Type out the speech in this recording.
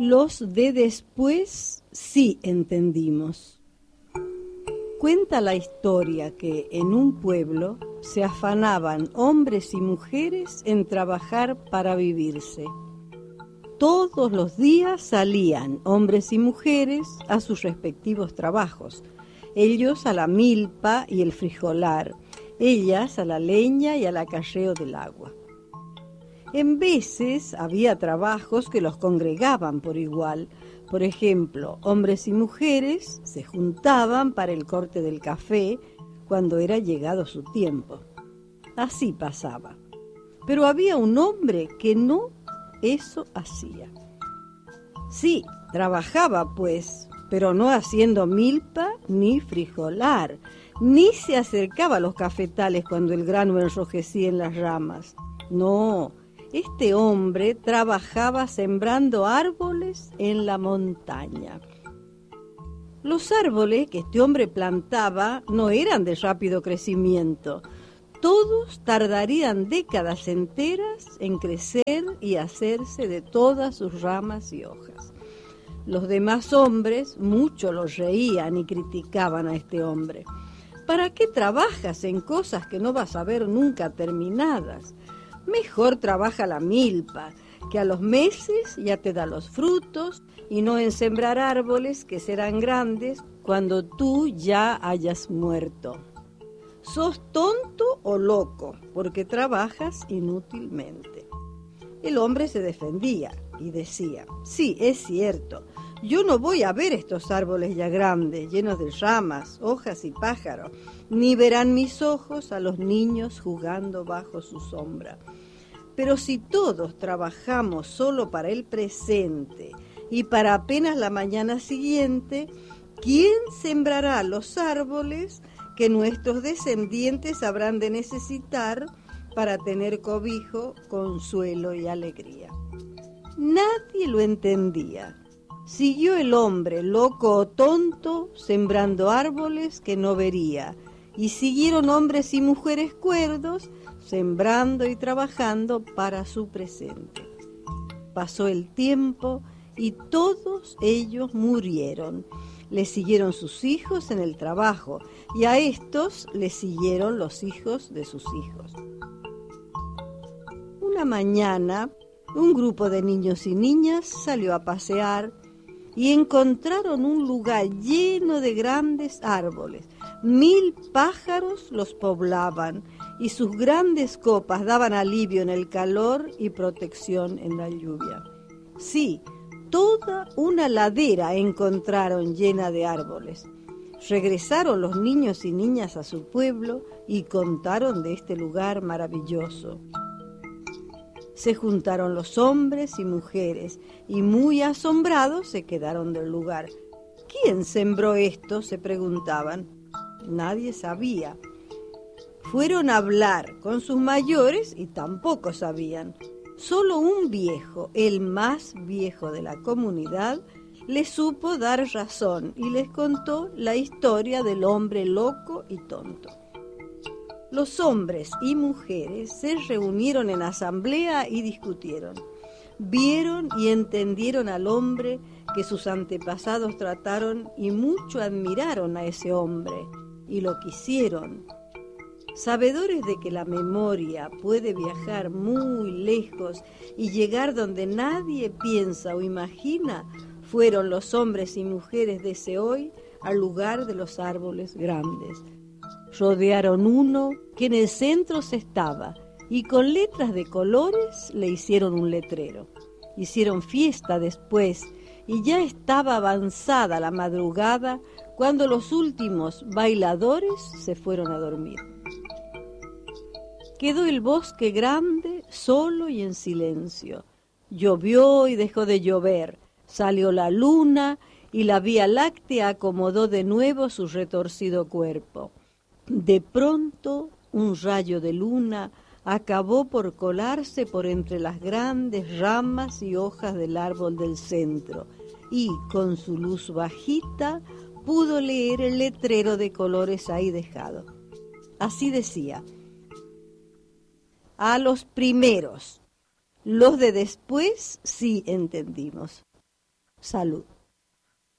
Los de después sí entendimos. Cuenta la historia que en un pueblo se afanaban hombres y mujeres en trabajar para vivirse. Todos los días salían hombres y mujeres a sus respectivos trabajos, ellos a la milpa y el frijolar, ellas a la leña y al acarreo del agua. En veces había trabajos que los congregaban por igual. Por ejemplo, hombres y mujeres se juntaban para el corte del café cuando era llegado su tiempo. Así pasaba. Pero había un hombre que no eso hacía. Sí, trabajaba pues, pero no haciendo milpa ni frijolar, ni se acercaba a los cafetales cuando el grano enrojecía en las ramas. No, este hombre trabajaba sembrando árboles en la montaña. Los árboles que este hombre plantaba no eran de rápido crecimiento. Todos tardarían décadas enteras en crecer y hacerse de todas sus ramas y hojas. Los demás hombres mucho los reían y criticaban a este hombre. ¿Para qué trabajas en cosas que no vas a ver nunca terminadas? Mejor trabaja la milpa, que a los meses ya te da los frutos, y no en sembrar árboles que serán grandes cuando tú ya hayas muerto. Sos tonto o loco, porque trabajas inútilmente. El hombre se defendía y decía, sí, es cierto, yo no voy a ver estos árboles ya grandes, llenos de ramas, hojas y pájaros, ni verán mis ojos a los niños jugando bajo su sombra. Pero si todos trabajamos solo para el presente y para apenas la mañana siguiente, ¿quién sembrará los árboles que nuestros descendientes habrán de necesitar para tener cobijo, consuelo y alegría? Nadie lo entendía. Siguió el hombre, loco o tonto, sembrando árboles que no vería, y siguieron hombres y mujeres cuerdos, sembrando y trabajando para su presente. Pasó el tiempo y todos ellos murieron. Le siguieron sus hijos en el trabajo, y a estos le siguieron los hijos de sus hijos. Una mañana, un grupo de niños y niñas salió a pasear y encontraron un lugar lleno de grandes árboles. 1000 pájaros los poblaban y sus grandes copas daban alivio en el calor y protección en la lluvia. Sí, toda una ladera encontraron llena de árboles. Regresaron los niños y niñas a su pueblo y contaron de este lugar maravilloso. Se juntaron los hombres y mujeres y muy asombrados se quedaron del lugar. ¿Quién sembró esto?, se preguntaban. Nadie sabía. Fueron a hablar con sus mayores y tampoco sabían. Solo un viejo, el más viejo de la comunidad, les supo dar razón y les contó la historia del hombre loco y tonto. Los hombres y mujeres se reunieron en asamblea y discutieron. Vieron y entendieron al hombre que sus antepasados trataron y mucho admiraron a ese hombre y lo quisieron. Sabedores de que la memoria puede viajar muy lejos y llegar donde nadie piensa o imagina, fueron los hombres y mujeres de ese hoy al lugar de los árboles grandes. Rodearon uno que en el centro se estaba y con letras de colores le hicieron un letrero. Hicieron fiesta después y ya estaba avanzada la madrugada cuando los últimos bailadores se fueron a dormir. Quedó el bosque grande, solo y en silencio. Llovió y dejó de llover. Salió la luna y la Vía Láctea acomodó de nuevo su retorcido cuerpo. De pronto, un rayo de luna acabó por colarse por entre las grandes ramas y hojas del árbol del centro y, con su luz bajita, pudo leer el letrero de colores ahí dejado. Así decía: a los primeros, los de después sí entendimos. Salud.